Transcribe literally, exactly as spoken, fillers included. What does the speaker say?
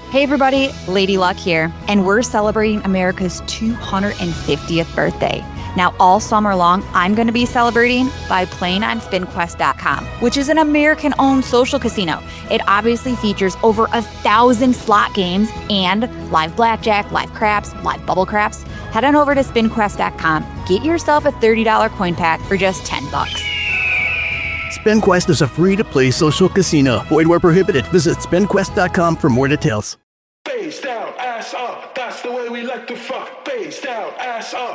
Hey everybody, Lady Luck here, and we're celebrating America's two hundred fiftieth birthday. Now, all summer long, I'm going to be celebrating by playing on spin quest dot com, which is an American-owned social casino. It obviously features over a thousand slot games and live blackjack, live craps, live bubble craps. Head on over to spin quest dot com. Get yourself a thirty dollars coin pack for just ten bucks. SpinQuest is a free-to-play social casino. Void where prohibited. Visit spin quest dot com for more details. Face down, ass up. That's the way we like to fuck. Face down, ass up.